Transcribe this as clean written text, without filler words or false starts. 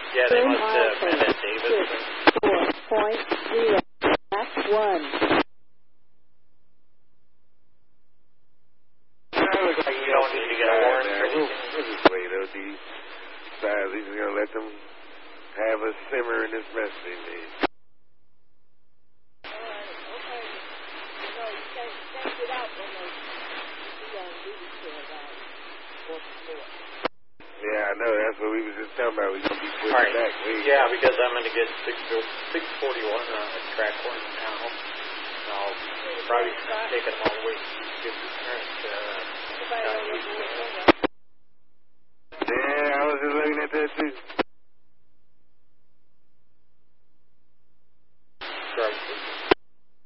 Yeah, they must have been at Davis. 4.0. That's 1. Looks like you don't need to get a warrant or anything. We'll just wait, OD. Besides, he's going to let them have a simmer in this mess they made. Yeah, I know. That's what we was just talking about. We're going to be pushing back. Yeah, because I'm going to get 641 on the track one now. And I'll probably take it all the way to get the current. Yeah, I was just looking at that too.